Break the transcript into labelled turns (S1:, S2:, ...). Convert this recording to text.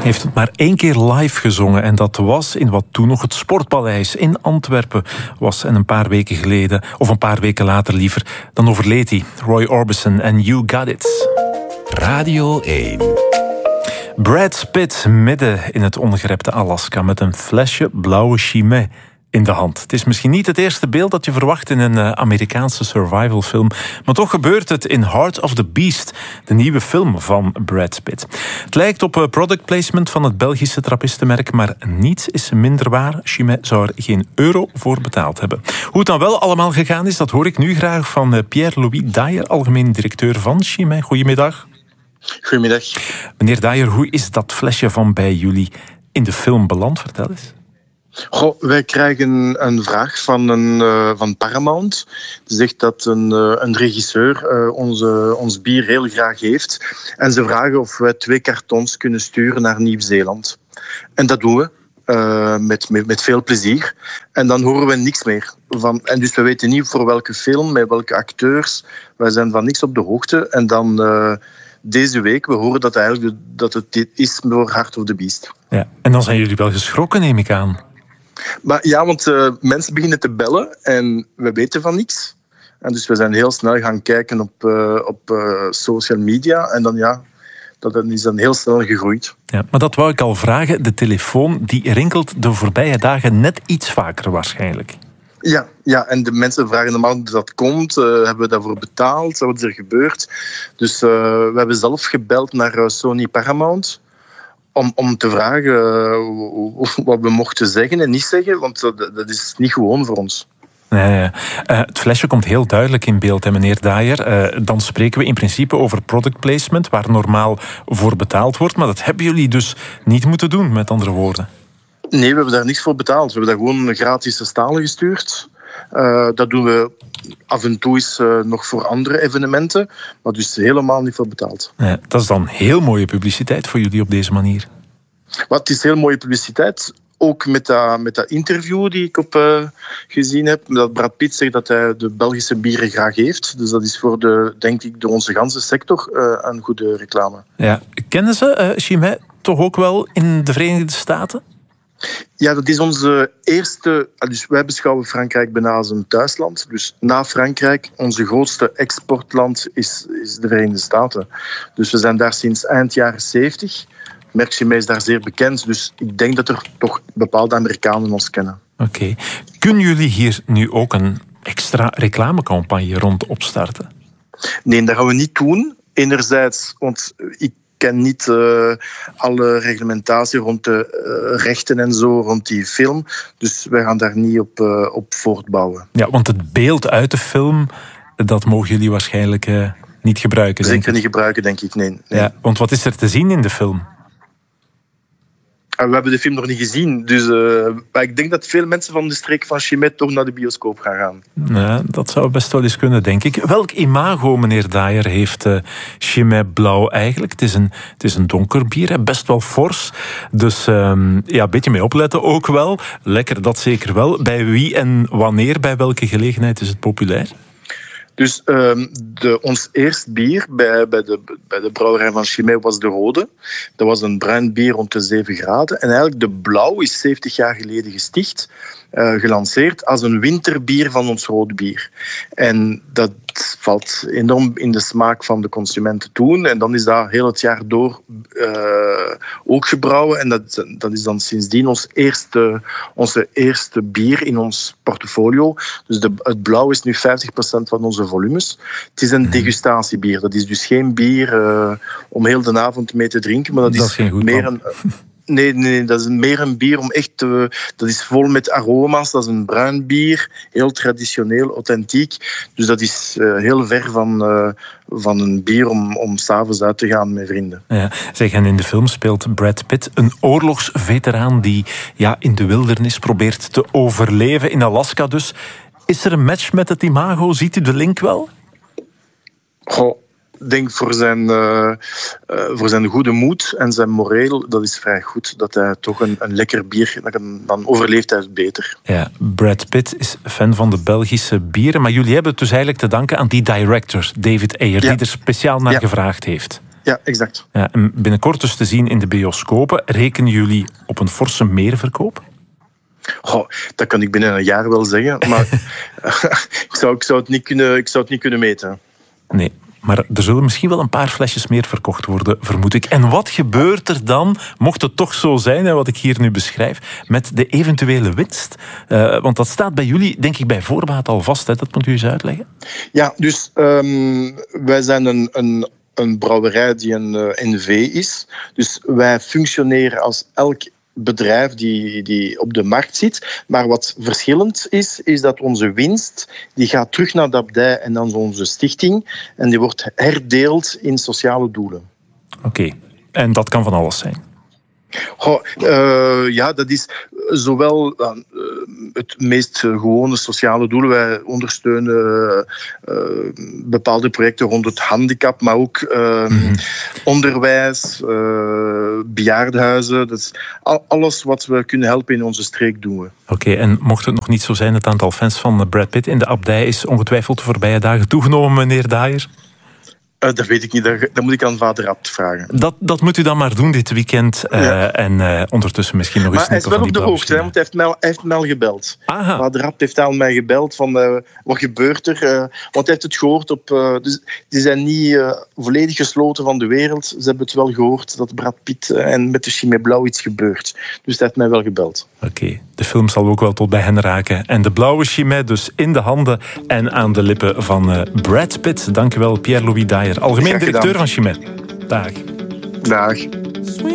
S1: heeft het maar 1 keer live gezongen. En dat was in wat toen nog het Sportpaleis in Antwerpen was. En een paar weken geleden, of een paar weken later liever, dan overleed hij. Roy Orbison en You Got It.
S2: Radio 1.
S1: Brad Pitt midden in het ongerepte Alaska met een flesje blauwe Chimay in de hand. Het is misschien niet het eerste beeld dat je verwacht in een Amerikaanse survivalfilm, maar toch gebeurt het in Heart of the Beast, de nieuwe film van Brad Pitt. Het lijkt op product placement van het Belgische trappistenmerk, maar niets is minder waar. Chimay zou er geen euro voor betaald hebben. Hoe het dan wel allemaal gegaan is, dat hoor ik nu graag van Pierre-Louis Dayer, algemeen directeur van Chimay. Goedemiddag.
S3: Goedemiddag.
S1: Meneer Dayer, hoe is dat flesje van bij jullie in de film beland? Vertel eens.
S3: Wij krijgen een vraag van Paramount. Die zegt dat een regisseur ons bier heel graag heeft. En ze vragen of wij 2 kartons kunnen sturen naar Nieuw-Zeeland. En dat doen we. Met veel plezier. En dan horen we niks meer. En dus we weten niet voor welke film, met welke acteurs. Wij zijn van niks op de hoogte. En dan deze week, we horen dat het dit is voor Heart of the Beast.
S1: Ja, en dan zijn jullie wel geschrokken, neem ik aan.
S3: Maar ja, want mensen beginnen te bellen en we weten van niks. En dus we zijn heel snel gaan kijken op social media. En dan dat is dan heel snel gegroeid.
S1: Ja, maar dat wou ik al vragen. De telefoon die rinkelt de voorbije dagen net iets vaker waarschijnlijk.
S3: Ja, en de mensen vragen normaal hoe dat komt. Hebben we daarvoor betaald? Wat is er gebeurd? Dus we hebben zelf gebeld naar Sony Paramount om te vragen wat we mochten zeggen en niet zeggen, want dat is niet gewoon voor ons.
S1: Nee. Het flesje komt heel duidelijk in beeld, hè, meneer Dayer. Dan spreken we in principe over product placement, waar normaal voor betaald wordt. Maar dat hebben jullie dus niet moeten doen, met andere woorden.
S3: Nee, we hebben daar niks voor betaald. We hebben daar gewoon gratis stalen gestuurd. Dat doen we af en toe eens nog voor andere evenementen, maar dus helemaal niet voor betaald.
S1: Ja, dat is dan heel mooie publiciteit voor jullie op deze manier.
S3: Maar het is heel mooie publiciteit. Ook met dat interview die ik gezien heb, dat Brad Pitt zegt dat hij de Belgische bieren graag heeft. Dus dat is voor denk ik, door onze ganse sector een goede reclame.
S1: Ja. Kennen ze Chimay toch ook wel in de Verenigde Staten?
S3: Ja, dat is onze eerste. Dus wij beschouwen Frankrijk bijna als een thuisland. Dus na Frankrijk, onze grootste exportland is de Verenigde Staten. Dus we zijn daar sinds eind jaren 70. Merk Chimay is daar zeer bekend. Dus ik denk dat er toch bepaalde Amerikanen ons kennen.
S1: Oké. Kunnen jullie hier nu ook een extra reclamecampagne rond opstarten?
S3: Nee, dat gaan we niet doen. Enerzijds, want ik ken niet alle reglementatie rond de rechten en zo, rond die film. Dus wij gaan daar niet op voortbouwen.
S1: Ja, want het beeld uit de film, dat mogen jullie waarschijnlijk niet gebruiken.
S3: Zeker niet gebruiken, denk ik, nee.
S1: Ja, want wat is er te zien in de film?
S3: We hebben de film nog niet gezien, dus ik denk dat veel mensen van de streek van Chimay toch naar de bioscoop gaan.
S1: Ja, dat zou best wel eens kunnen, denk ik. Welk imago, meneer Dayer, heeft Chimay Blauw eigenlijk? Het is een donker bier, hè, best wel fors. Dus een beetje mee opletten ook wel. Lekker, dat zeker wel. Bij wie en wanneer, bij welke gelegenheid is het populair?
S3: Dus ons eerste bier bij de brouwerij van Chimay was de rode. Dat was een bruin bier rond de 7 graden. En eigenlijk de blauw is 70 jaar geleden gesticht, gelanceerd als een winterbier van ons rode bier. En dat valt enorm in de smaak van de consumenten toen. En dan is dat heel het jaar door ook gebrouwen. En dat is dan sindsdien onze eerste bier in ons portfolio. Dus het blauw is nu 50% van onze volumes. Het is een degustatiebier. Dat is dus geen bier om heel de avond mee te drinken. Maar dat is meer een... Nee, dat is meer een bier om echt dat is vol met aroma's. Dat is een bruin bier, heel traditioneel, authentiek. Dus dat is heel ver van een bier om 's avonds uit te gaan met vrienden.
S1: Ja, zeg, en in de film speelt Brad Pitt een oorlogsveteraan die in de wildernis probeert te overleven, in Alaska dus. Is er een match met het imago? Ziet u de link wel?
S3: Ik denk voor zijn goede moed en zijn moreel, dat is vrij goed. Dat hij toch een lekker bier, dan overleeft hij het beter.
S1: Ja, Brad Pitt is fan van de Belgische bieren, maar jullie hebben het dus eigenlijk te danken aan die director, David Ayer, die er speciaal naar gevraagd heeft.
S3: Ja, exact.
S1: Ja, en binnenkort dus te zien in de bioscopen. Rekenen jullie op een forse meerverkoop?
S3: Dat kan ik binnen een jaar wel zeggen, maar ik zou het niet kunnen meten.
S1: Nee, maar er zullen misschien wel een paar flesjes meer verkocht worden, vermoed ik. En wat gebeurt er dan, mocht het toch zo zijn, wat ik hier nu beschrijf, met de eventuele winst? Want dat staat bij jullie, denk ik, bij voorbaat al vast. Hè? Dat moet u eens uitleggen.
S3: Ja, dus wij zijn een brouwerij die een NV is. Dus wij functioneren als elk bedrijf die op de markt zit. Maar wat verschillend is dat onze winst die gaat terug naar de abdij en dan onze stichting. En die wordt herdeeld in sociale doelen.
S1: Oké. En dat kan van alles zijn?
S3: Ja, dat is zowel het meest gewone sociale doelen. Wij ondersteunen bepaalde projecten rond het handicap, maar ook onderwijs, bejaardenhuizen. Dat is alles wat we kunnen helpen in onze streek doen we.
S1: Oké, en mocht het nog niet zo zijn, het aantal fans van Brad Pitt in de abdij is ongetwijfeld de voorbije dagen toegenomen, meneer Daaijer?
S3: Dat weet ik niet, dat moet ik aan vader Abt vragen.
S1: Dat moet u dan maar doen dit weekend. En ondertussen misschien nog eens...
S3: Maar hij is wel op de hoogte, want hij heeft mij al gebeld.
S1: Aha.
S3: Vader Abt heeft aan mij gebeld van wat gebeurt er? Want hij heeft het gehoord op... dus die zijn niet volledig gesloten van de wereld. Ze hebben het wel gehoord dat Brad Pitt en met de Chimay Blauw iets gebeurt. Dus hij heeft mij wel gebeld.
S1: Oké, de film zal ook wel tot bij hen raken. En de blauwe Chimay dus in de handen en aan de lippen van Brad Pitt. Dank u wel, Pierre-Louis Daaijer, algemeen directeur van Chimay. Dag.
S3: Dag.